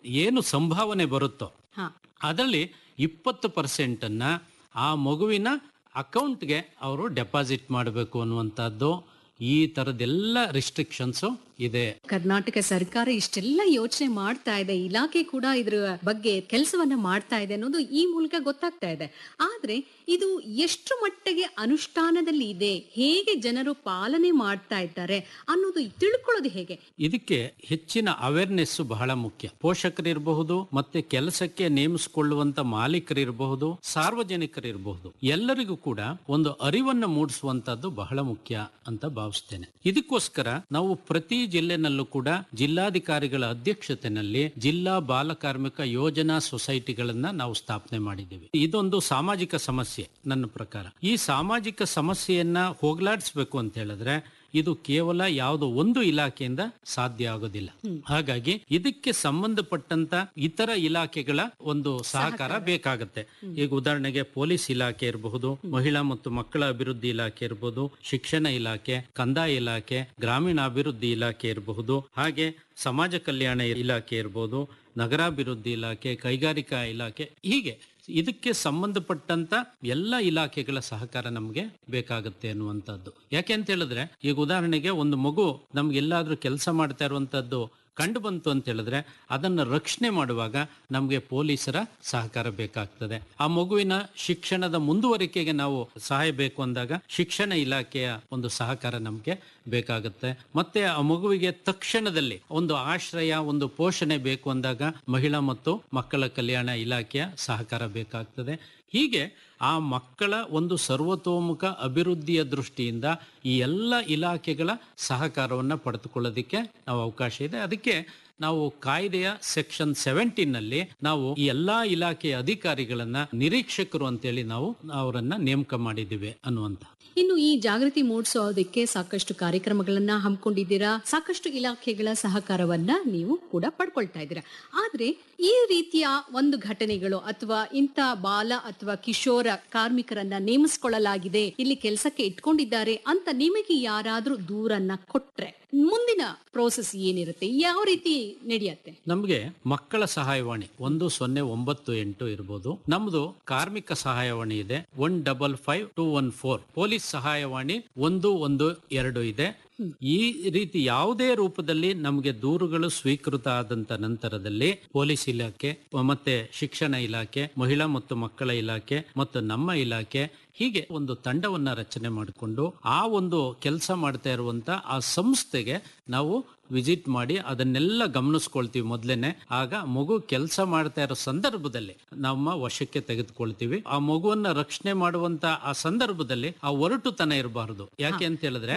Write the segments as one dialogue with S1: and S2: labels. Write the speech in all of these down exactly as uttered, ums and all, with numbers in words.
S1: ಏನು ಸಂಭಾವನೆ ಬರುತ್ತೋ
S2: ಹಾ
S1: ಅದರಲ್ಲಿ ಇಪ್ಪತ್ತು ಪರ್ಸೆಂಟ್ ಅನ್ನ ಆ ಮಗುವಿನ ಅಕೌಂಟ್ಗೆ ಅವರು ಡೆಪಾಸಿಟ್ ಮಾಡಬೇಕು ಅನ್ನುವಂಥದ್ದು ಈ ತರದೆಲ್ಲ ರಿಸ್ಟ್ರಿಕ್ಷನ್ಸ್ ಇದೆ.
S2: ಕರ್ನಾಟಕ ಸರ್ಕಾರ ಇಷ್ಟೆಲ್ಲ ಯೋಚನೆ ಮಾಡ್ತಾ ಇದೆ, ಇಲಾಖೆ ಕೂಡ ಇದ್ರ ಬಗ್ಗೆ ಕೆಲಸವನ್ನ ಮಾಡ್ತಾ ಇದೆ ಅನ್ನೋದು ಈ ಮೂಲಕ ಗೊತ್ತಾಗ್ತಾ ಇದೆ. ಆದ್ರೆ ಇದು ಎಷ್ಟು ಮಟ್ಟಿಗೆ ಅನುಷ್ಠಾನದಲ್ಲಿ ಇದೆ, ಹೇಗೆ ಜನರು ಪಾಲನೆ ಮಾಡ್ತಾ ಇದ್ದಾರೆ ಅನ್ನೋದು ತಿಳ್ಕೊಳ್ಳೋದು ಹೇಗೆ?
S1: ಇದಕ್ಕೆ ಹೆಚ್ಚಿನ ಅವೇರ್ನೆಸ್ ಬಹಳ ಮುಖ್ಯ. ಪೋಷಕರಿರಬಹುದು, ಮತ್ತೆ ಕೆಲಸಕ್ಕೆ ನೇಮಿಸಿಕೊಳ್ಳುವಂತ ಮಾಲೀಕರಿರಬಹುದು, ಸಾರ್ವಜನಿಕರಿರಬಹುದು, ಎಲ್ಲರಿಗೂ ಕೂಡ ಒಂದು ಅರಿವನ್ನು ಮೂಡಿಸುವಂತದ್ದು ಬಹಳ ಮುಖ್ಯ ಅಂತ ಭಾವಿಸ್ತೇನೆ. ಇದಕ್ಕೋಸ್ಕರ ನಾವು ಪ್ರತಿ ಜಿಲ್ಲೆನಲ್ಲೂ ಕೂಡ ಜಿಲ್ಲಾಧಿಕಾರಿಗಳ ಅಧ್ಯಕ್ಷತೆಯಲ್ಲಿ ಜಿಲ್ಲಾ ಬಾಲ ಕಾರ್ಮಿಕ ಯೋಜನಾ ಸೊಸೈಟಿಗಳನ್ನ ನಾವು ಸ್ಥಾಪನೆ ಮಾಡಿದ್ದೀವಿ. ಇದೊಂದು ಸಾಮಾಜಿಕ ಸಮಸ್ಯೆ. ನನ್ನ ಪ್ರಕಾರ ಈ ಸಾಮಾಜಿಕ ಸಮಸ್ಯೆಯನ್ನ ಹೋಗ್ಲಾಡಿಸಬೇಕು ಅಂತ ಹೇಳಿದ್ರೆ ಇದು ಕೇವಲ ಯಾವುದೋ ಒಂದು ಇಲಾಖೆಯಿಂದ ಸಾಧ್ಯ ಆಗೋದಿಲ್ಲ. ಹಾಗಾಗಿ ಇದಕ್ಕೆ ಸಂಬಂಧಪಟ್ಟಂತ ಇತರ ಇಲಾಖೆಗಳ ಒಂದು ಸಹಕಾರ ಬೇಕಾಗತ್ತೆ. ಈಗ ಉದಾಹರಣೆಗೆ ಪೊಲೀಸ್ ಇಲಾಖೆ ಇರಬಹುದು, ಮಹಿಳಾ ಮತ್ತು ಮಕ್ಕಳ ಅಭಿವೃದ್ಧಿ ಇಲಾಖೆ ಇರಬಹುದು, ಶಿಕ್ಷಣ ಇಲಾಖೆ, ಕಂದಾಯ ಇಲಾಖೆ, ಗ್ರಾಮೀಣಾಭಿವೃದ್ಧಿ ಇಲಾಖೆ ಇರಬಹುದು, ಹಾಗೆ ಸಮಾಜ ಕಲ್ಯಾಣ ಇಲಾಖೆ ಇರಬಹುದು, ನಗರಾಭಿವೃದ್ಧಿ ಇಲಾಖೆ, ಕೈಗಾರಿಕಾ ಇಲಾಖೆ, ಹೀಗೆ ಇದಕ್ಕೆ ಸಂಬಂಧಪಟ್ಟಂತ ಎಲ್ಲ ಇಲಾಖೆಗಳ ಸಹಕಾರ ನಮ್ಗೆ ಬೇಕಾಗುತ್ತೆ ಅನ್ನುವಂಥದ್ದು. ಯಾಕೆ ಅಂತ ಹೇಳಿದ್ರೆ ಈಗ ಉದಾಹರಣೆಗೆ ಒಂದು ಮಗು ನಮ್ಗೆ ಎಲ್ಲಾದ್ರೂ ಕೆಲಸ ಮಾಡ್ತಾ ಇರುವಂತದ್ದು ಕಂಡು ಬಂತು ಅಂತ ಹೇಳಿದ್ರೆ ಅದನ್ನ ರಕ್ಷಣೆ ಮಾಡುವಾಗ ನಮ್ಗೆ ಪೊಲೀಸರ ಸಹಕಾರ ಬೇಕಾಗ್ತದೆ. ಆ ಮಗುವಿನ ಶಿಕ್ಷಣದ ಮುಂದುವರಿಕೆಗೆ ನಾವು ಸಹಾಯ ಬೇಕು ಅಂದಾಗ ಶಿಕ್ಷಣ ಇಲಾಖೆಯ ಒಂದು ಸಹಕಾರ ನಮ್ಗೆ ಬೇಕಾಗುತ್ತೆ. ಮತ್ತೆ ಆ ಮಗುವಿಗೆ ತಕ್ಷಣದಲ್ಲಿ ಒಂದು ಆಶ್ರಯ, ಒಂದು ಪೋಷಣೆ ಬೇಕು ಅಂದಾಗ ಮಹಿಳಾ ಮತ್ತು ಮಕ್ಕಳ ಕಲ್ಯಾಣ ಇಲಾಖೆಯ ಸಹಕಾರ ಬೇಕಾಗ್ತದೆ. ಹೀಗೆ ಆ ಮಕ್ಕಳ ಒಂದು ಸರ್ವತೋಮುಖ ಅಭಿವೃದ್ಧಿಯ ದೃಷ್ಟಿಯಿಂದ ಈ ಎಲ್ಲ ಇಲಾಖೆಗಳ ಸಹಕಾರವನ್ನು ಪಡೆದುಕೊಳ್ಳೋದಕ್ಕೆ ನಾವು ಅವಕಾಶ ಇದೆ. ಅದಕ್ಕೆ ನಾವು ಕಾಯ್ದೆಯ ಸೆಕ್ಷನ್ ಸೆವೆಂಟೀನ್ ನಲ್ಲಿ ನಾವು ಈ ಎಲ್ಲಾ ಇಲಾಖೆಯ ಅಧಿಕಾರಿಗಳನ್ನ ನಿರೀಕ್ಷಕರು ಅಂತೇಳಿ ನಾವು ಅವರನ್ನ ನೇಮಕ ಮಾಡಿದ್ದೀವಿ ಅನ್ನುವಂತ.
S2: ಇನ್ನು ಈ ಜಾಗೃತಿ ಮೂಡಿಸೋದಕ್ಕೆ ಸಾಕಷ್ಟು ಕಾರ್ಯಕ್ರಮಗಳನ್ನ ಹಮ್ಮಿಕೊಂಡಿದ್ದೀರಾ, ಸಾಕಷ್ಟು ಇಲಾಖೆಗಳ ಸಹಕಾರವನ್ನ ನೀವು ಕೂಡ ಪಡ್ಕೊಳ್ತಾ ಇದ್ದೀರಾ. ಆದ್ರೆ ಈ ರೀತಿಯ ಒಂದು ಘಟನೆಗಳು ಅಥವಾ ಇಂಥ ಬಾಲ ಅಥವಾ ಕಿಶೋರ ಕಾರ್ಮಿಕರನ್ನ ನೇಮಿಸಿಕೊಳ್ಳಲಾಗಿದೆ, ಇಲ್ಲಿ ಕೆಲಸಕ್ಕೆ ಇಟ್ಕೊಂಡಿದ್ದಾರೆ ಅಂತ ನಿಮಗೆ ಯಾರಾದ್ರೂ ದೂರನ್ನ ಕೊಟ್ರೆ ಮುಂದಿನ ಪ್ರೋಸೆಸ್ ಏನಿರುತ್ತೆ, ಯಾವ ರೀತಿ ನಡೆಯುತ್ತೆ?
S1: ನಮ್ಗೆ ಮಕ್ಕಳ ಸಹಾಯವಾಣಿ ಒಂದು ಸೊನ್ನೆ ಒಂಬತ್ತು ಎಂಟು ಇರಬಹುದು, ನಮ್ದು ಕಾರ್ಮಿಕ ಸಹಾಯವಾಣಿ ಇದೆ one double five two one four, police ಸಹಾಯವಾಣಿ ಒಂದು ಒಂದು ಎರಡು ಇದೆ. ಈ ರೀತಿ ಯಾವುದೇ ರೂಪದಲ್ಲಿ ನಮಗೆ ದೂರುಗಳು ಸ್ವೀಕೃತ ಆದಂತ ನಂತರದಲ್ಲಿ ಪೊಲೀಸ್ ಇಲಾಖೆ ಮತ್ತೆ ಶಿಕ್ಷಣ ಇಲಾಖೆ, ಮಹಿಳಾ ಮತ್ತು ಮಕ್ಕಳ ಇಲಾಖೆ ಮತ್ತು ನಮ್ಮ ಇಲಾಖೆ ಹೀಗೆ ಒಂದು ತಂಡವನ್ನ ರಚನೆ ಮಾಡಿಕೊಂಡು ಆ ಒಂದು ಕೆಲಸ ಮಾಡ್ತಾ ಇರುವಂತ ಆ ಸಂಸ್ಥೆಗೆ ನಾವು ವಿಸಿಟ್ ಮಾಡಿ ಅದನ್ನೆಲ್ಲ ಗಮನಿಸ್ಕೊಳ್ತೀವಿ ಮೊದಲೇನೆ. ಆಗ ಮಗು ಕೆಲಸ ಮಾಡ್ತಾ ಇರೋ ಸಂದರ್ಭದಲ್ಲಿ ನಮ್ಮ ವಶಕ್ಕೆ ತೆಗೆದುಕೊಳ್ತೀವಿ. ಆ ಮಗುವನ್ನ ರಕ್ಷಣೆ ಮಾಡುವಂತ ಆ ಸಂದರ್ಭದಲ್ಲಿ ಆ ಒರಟುತನ ಇರಬಾರದು. ಯಾಕೆ ಅಂತ ಹೇಳಿದ್ರೆ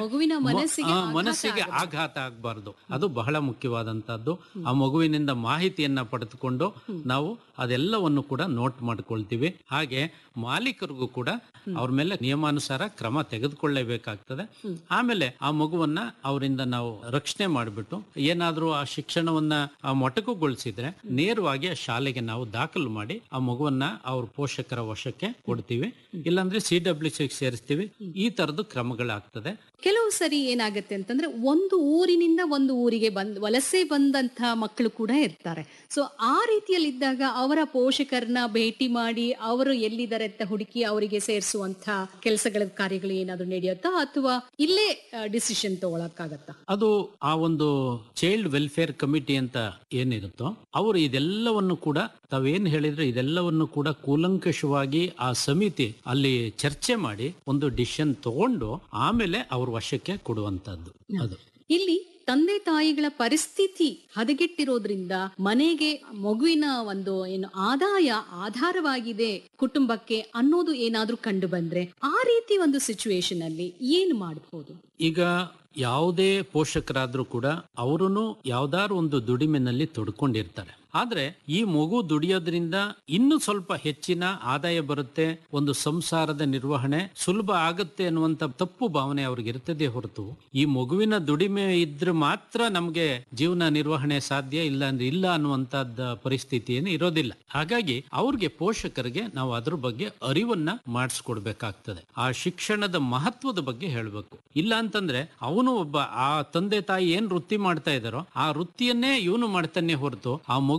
S1: ಮನಸ್ಸಿಗೆ ಆಘಾತ ಆಗಬಾರದು. ಅದು ಬಹಳ ಮುಖ್ಯವಾದಂತಹದ್ದು. ಆ ಮಗುವಿನಿಂದ ಮಾಹಿತಿಯನ್ನ ಪಡೆದುಕೊಂಡು ನಾವು ಅದೆಲ್ಲವನ್ನು ಕೂಡ ನೋಟ್ ಮಾಡ್ಕೊಳ್ತೀವಿ. ಹಾಗೆ ಮಾಲೀಕರಿಗೂ ಕೂಡ ಅವ್ರ ಮೇಲೆ ನಿಯಮಾನುಸಾರ ಕ್ರಮ ತೆಗೆದುಕೊಳ್ಳಲೇಬೇಕಾಗ್ತದೆ. ಆಮೇಲೆ ಆ ಮಗುವನ್ನ ಅವರಿಂದ ನಾವು ರಕ್ಷಣೆ ಮಾಡಿಬಿಟ್ಟು ಏನಾದ್ರೂ ಆ ಶಿಕ್ಷಣವನ್ನ ಮೊಟಕುಗೊಳಿಸಿದ್ರೆ ನೇರವಾಗಿ ಆ ಶಾಲೆಗೆ ನಾವು ದಾಖಲು ಮಾಡಿ ಆ ಮಗುವನ್ನ ಅವ್ರ ಪೋಷಕರ ವಶಕ್ಕೆ ಕೊಡ್ತೀವಿ, ಇಲ್ಲಾಂದ್ರೆ ಸಿ ಡಬ್ಲ್ಯೂ ಸಿ ಸೇರಿಸ್ತೀವಿ. ಈ ತರದ ಕ್ರಮಗಳಾಗ್ತದೆ.
S2: ಕೆಲವು ಸರಿ ಏನಾಗುತ್ತೆ ಅಂತಂದ್ರೆ ಒಂದು ಊರಿನಿಂದ ಒಂದು ಊರಿಗೆ ಬಂದ್ ವಲಸೆ ಬಂದಂತ ಮಕ್ಕಳು ಕೂಡ ಇರ್ತಾರೆ. ಸೊ ಆ ರೀತಿಯಲ್ಲಿದ್ದಾಗ ಅವರ ಪೋಷಕರನ್ನ ಭೇಟಿ ಮಾಡಿ ಅವರು ಎಲ್ಲಿದ್ದಾರೆ ಅಂತ ಹುಡುಕಿ ಅವರಿಗೆ ಸೇರಿಸುವಂತ ಕೆಲಸಗಳ ಕಾರ್ಯಗಳು ಏನಾದ್ರು ನಡೆಯುತ್ತಾ ಅಥವಾ ಇಲ್ಲೇ ಡಿಸಿಷನ್ ತಗೊಳಕ್ಕಾಗತ್ತಾ?
S1: ಅದು ಆ ಒಂದು ಚೈಲ್ಡ್ ವೆಲ್ಫೇರ್ ಕಮಿಟಿ ಅಂತ ಏನಿರುತ್ತೋ ಅವರು ಇದೆಲ್ಲವನ್ನು ಕೂಡ ತಾವೇನ್ ಹೇಳಿದ್ರೆ ಇದೆಲ್ಲವನ್ನು ಕೂಡ ಕೂಲಂಕಷವಾಗಿ ಆ ಸಮಿತಿ ಅಲ್ಲಿ ಚರ್ಚೆ ಮಾಡಿ ಒಂದು ಡಿಸಿಷನ್ ತಗೊಂಡು ಆಮೇಲೆ ಅವ್ರ ವಶಕ್ಕೆ ಕೊಡುವಂತದ್ದು. ಅದು
S2: ಇಲ್ಲಿ ತಂದೆ ತಾಯಿಗಳ ಪರಿಸ್ಥಿತಿ ಹದಗೆಟ್ಟಿರೋದ್ರಿಂದ ಮನೆಗೆ ಮಗುವಿನ ಒಂದು ಏನು ಆದಾಯ ಆಧಾರವಾಗಿದೆ ಕುಟುಂಬಕ್ಕೆ ಅನ್ನೋದು ಏನಾದ್ರೂ ಕಂಡು ಬಂದ್ರೆ ಆ ರೀತಿ ಒಂದು ಸಿಚುವೇಶನ್ ಅಲ್ಲಿ ಏನ್ ಮಾಡಬಹುದು?
S1: ಈಗ ಯಾವುದೇ ಪೋಷಕರಾದ್ರೂ ಕೂಡ ಅವರೂ ಯಾವ್ದಾದ್ರು ಒಂದು ದುಡಿಮೆನಲ್ಲಿ ತೊಡ್ಕೊಂಡಿರ್ತಾರೆ. ಆದ್ರೆ ಈ ಮಗು ದುಡಿಯೋದ್ರಿಂದ ಇನ್ನು ಸ್ವಲ್ಪ ಹೆಚ್ಚಿನ ಆದಾಯ ಬರುತ್ತೆ, ಒಂದು ಸಂಸಾರದ ನಿರ್ವಹಣೆ ಸುಲಭ ಆಗುತ್ತೆ ಅನ್ನುವಂತ ತಪ್ಪು ಭಾವನೆ ಅವ್ರಿಗೆ ಇರ್ತದೆ ಹೊರತು ಈ ಮಗುವಿನ ದುಡಿಮೆ ಇದ್ರೆ ಮಾತ್ರ ನಮ್ಗೆ ಜೀವನ ನಿರ್ವಹಣೆ ಸಾಧ್ಯ, ಇಲ್ಲ ಅಂದ್ರೆ ಇಲ್ಲ ಅನ್ನುವಂತದ್ದ ಪರಿಸ್ಥಿತಿ ಏನು ಇರೋದಿಲ್ಲ. ಹಾಗಾಗಿ ಅವ್ರಿಗೆ ಪೋಷಕರಿಗೆ ನಾವು ಅದ್ರ ಬಗ್ಗೆ ಅರಿವನ್ನ ಮಾಡಿಸ್ಕೊಡ್ಬೇಕಾಗ್ತದೆ. ಆ ಶಿಕ್ಷಣದ ಮಹತ್ವದ ಬಗ್ಗೆ ಹೇಳ್ಬೇಕು. ಇಲ್ಲ ಅಂತಂದ್ರೆ ಅವನು ಒಬ್ಬ ಆ ತಂದೆ ತಾಯಿ ಏನ್ ವೃತ್ತಿ ಮಾಡ್ತಾ ಇದಾರೋ ಆ ವೃತ್ತಿಯನ್ನೇ ಇವನು ಮಾಡ್ತಾನೆ ಹೊರತು ಆ ಮಗು